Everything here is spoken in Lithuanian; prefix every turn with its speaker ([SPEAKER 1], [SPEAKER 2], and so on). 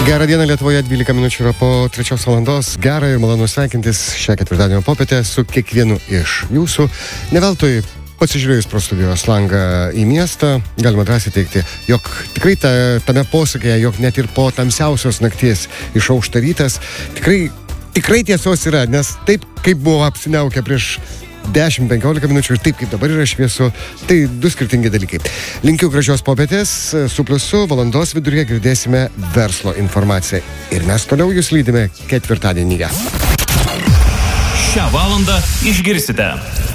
[SPEAKER 1] Gerą dieną Lietuvoje, 12 minučių yra po 3 valandos. Gerą ir malonu sveikintis šią ketvirtadienio popietę su kiekvienu iš jūsų. Ne veltui pasižiūrėjus pro studijos langą į miestą, galima drąsiai teikti, jog tikrai tame posakėje, jog net ir po tamsiausios nakties išaušta rytas, tikrai tiesos yra, nes taip, kaip buvo apsiniaukę prieš 10-15 minučių ir taip, kaip dabar yra šviesu, tai du skirtingi dalykai. Linkiu gražios popietės, su pliusu valandos viduryje girdėsime verslo informaciją. Ir mes toliau jūs lydime ketvirtadienyje.
[SPEAKER 2] Šią valandą išgirsite.